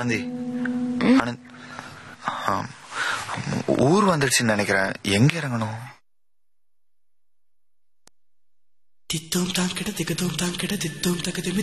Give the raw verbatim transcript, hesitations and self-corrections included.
ஆனந்தி, ஆனந்த், ஆம், ஊர் வந்துடுச்சுன்னு நினைக்கிறேன். எங்க இறங்கணும்? தித்தோம் தான் கிட திகதோம் தான் கிட தித்தோம் தகுதி